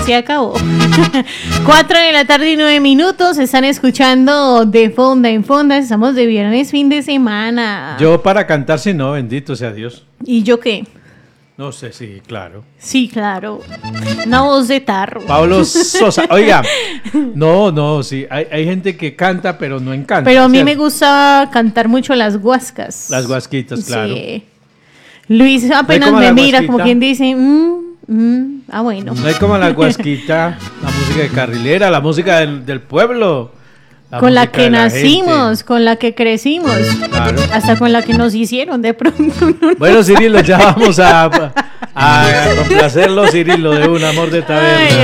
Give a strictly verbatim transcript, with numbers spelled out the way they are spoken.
se acabó. Cuatro de la tarde y nueve minutos. Están escuchando de fonda en fonda. Estamos de viernes, fin de semana. Yo para cantar, si no, bendito sea Dios. ¿Y yo qué? No sé, sí, claro. Sí, claro. Una voz de tarro. Pablo Sosa. Oiga, no, no, sí. Hay, hay gente que canta, pero no encanta. Pero a mí ¿cierto? me gusta cantar mucho las guascas. Las guasquitas, claro. Sí. Luis apenas como me la mira guasquita. como quien dice, mm, mm, ah, bueno. No hay como la guasquita, la música de carrilera, la música del, del pueblo. Con la música que de la nacimos, gente. con la que crecimos. Claro. Hasta con la que nos hicieron de pronto. Bueno, Cirilo, ya vamos a, a, a complacerlo, Cirilo, de un amor de taberna. Ay,